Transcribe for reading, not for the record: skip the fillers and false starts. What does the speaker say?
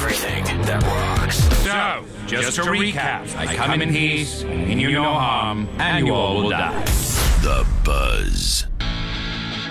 everything that rocks. So, just to recap, I come in peace, I mean you no harm, and you all will die. The Buzz.